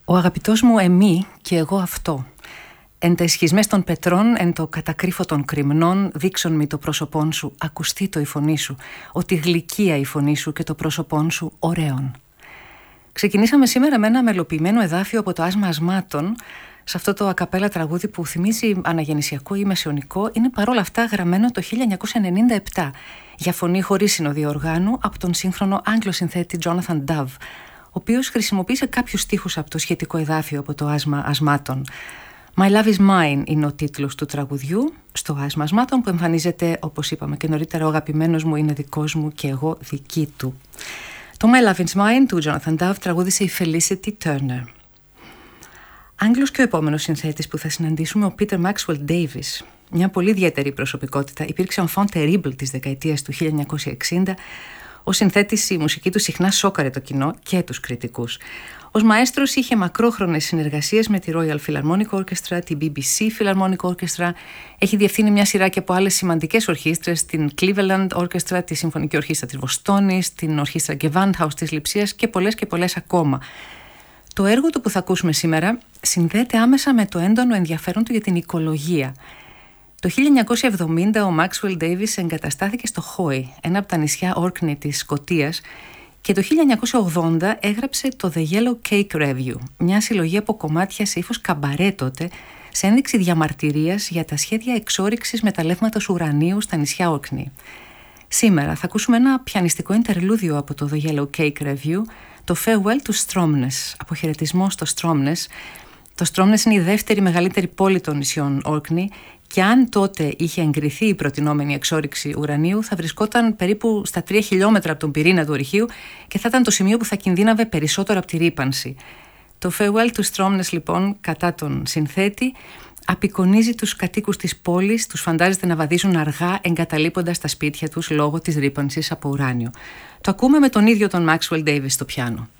Ο αγαπητός μου εμεί και εγώ αυτό. Εν τα ισχυσμές των πετρών, εν το κατακρύφο των κρυμνών, δείξον μη το πρόσωπόν σου, ακουστεί το η φωνή σου, ότι γλυκία η φωνή σου και το πρόσωπόν σου ωραίον. Ξεκινήσαμε σήμερα με ένα μελοποιημένο εδάφιο από το Άσμα Ασμάτων. Σε αυτό το ακαπέλα τραγούδι που θυμίζει αναγεννησιακό ή μεσαιωνικό, είναι παρόλα αυτά γραμμένο το 1997 για φωνή χωρίς συνοδεία οργάνου από τον σύγχρονο Άγγλο συνθέτη Jonathan Dove, ο οποίος χρησιμοποίησε κάποιους στίχους από το σχετικό εδάφιο από το Άσμα Ασμάτων. My Love is Mine είναι ο τίτλος του τραγουδιού στο Άσμα Ασμάτων, που εμφανίζεται, όπως είπαμε και νωρίτερα, ο αγαπημένος μου είναι δικός μου και εγώ δική του. Το My Love is Mine του Jonathan Dove τραγούδισε η Felicity Turner. Άγγλος και ο επόμενος συνθέτης που θα συναντήσουμε, ο Peter Maxwell Davies. Μια πολύ ιδιαίτερη προσωπικότητα, υπήρξε enfant terrible της δεκαετίας του 1960. Ο συνθέτης, η μουσική του συχνά σόκαρε το κοινό και τους κριτικούς. Ως μαέστρος είχε μακρόχρονες συνεργασίες με τη Royal Philharmonic Orchestra, την BBC Philharmonic Orchestra. Έχει διευθύνει μια σειρά και από άλλες σημαντικές ορχήστρες, την Cleveland Orchestra, τη Συμφωνική Ορχήστρα της Βοστόνης, την Ορχήστρα Gewandhaus της Λειψίας και πολλές ακόμα. Το έργο του που θα ακούσουμε σήμερα συνδέεται άμεσα με το έντονο ενδιαφέρον του για την οικολογία. Το 1970 ο Maxwell Davies εγκαταστάθηκε στο Χόι, ένα από τα νησιά Orkney της Σκωτίας, και το 1980 έγραψε το The Yellow Cake Review, μια συλλογή από κομμάτια σε ύφος καμπαρέ τότε, σε ένδειξη διαμαρτυρίας για τα σχέδια εξόρυξης μεταλλεύματος ουρανίου στα νησιά Orkney. Σήμερα θα ακούσουμε ένα πιανιστικό ιντερλούδιο από το The Yellow Cake Review, το Farewell to Stromness, αποχαιρετισμό στο Stromness. Το Stromness είναι η δεύτερη μεγαλύτερη πόλη των νησιών Orkney και αν τότε είχε εγκριθεί η προτινόμενη εξόρυξη ουρανίου, θα βρισκόταν περίπου στα 3 χιλιόμετρα από τον πυρήνα του ορυχείου και θα ήταν το σημείο που θα κινδύναβε περισσότερο από τη ρύπανση. Το Farewell to Stromness, λοιπόν, κατά τον συνθέτη, απεικονίζει τους κατοίκους της πόλης, τους φαντάζεται να βαδίζουν αργά εγκαταλείποντας τα σπίτια τους λόγω της ρύπανσης από ουράνιο. Το ακούμε με τον ίδιο τον Maxwell Davies στο πιάνο.